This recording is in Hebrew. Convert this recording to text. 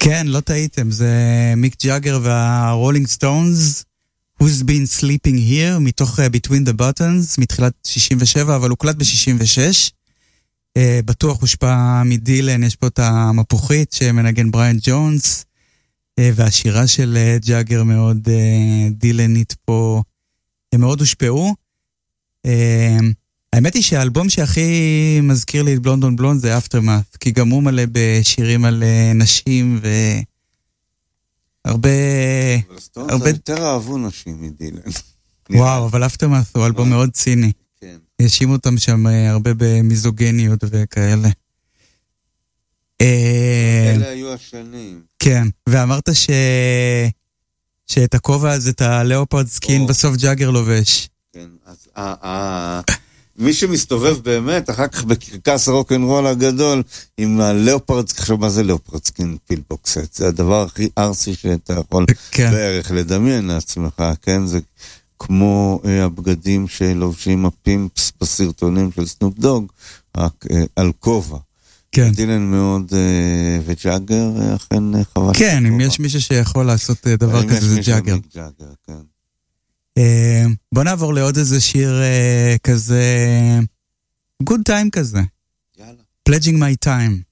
כן, לא טעיתם, זה מיק ג'אגר והרולינג סטונס, Who's Been Sleeping Here, מתוך Between the Buttons, מתחילת 67, אבל הוקלט ב-66. בטוח הושפע מדילן, יש פה את המפוחית שמנגן בריאן ג'ונס, והשירה של ג'אגר מאוד דילנית פה, הם מאוד הושפעו. האמת היא שהאלבום שהכי מזכיר לי את בלונד און בלונד זה Aftermath, כי גם הוא מלא בשירים על נשים והרבה... הרבה יותר אהבו נשים מדילן. וואו, אבל Aftermath הוא אלבום מאוד ציני. כן. האשימו אותם שם הרבה במיזוגניות וכאלה. אלה היו השנים. כן, ואמרת שאת הכובע הזה, את הלאופרד סקין, בסוף ג'אגר לובש. כן, אז מי שמסתובב באמת, אחר כך בקרקס הרוק'נ'רול הגדול, עם הלאופרד, עכשיו מה זה לאופרד סקין פילבוקסט? זה הדבר הכי ארסי שאתה יכול בערך לדמיין לעצמך, כן? זה כמו הבגדים שלובשים הפימפס בסרטונים של סנופ דוג, רק על כובע. כן. דילן מאוד, וג'אגר אכן חבל. כן, אם יש מישהו שיכול לעשות דבר כזה, זה ג'אגר. כן. בוא נעבור לעוד איזה שיר כזה, good time כזה. יאללה. Pledging my time.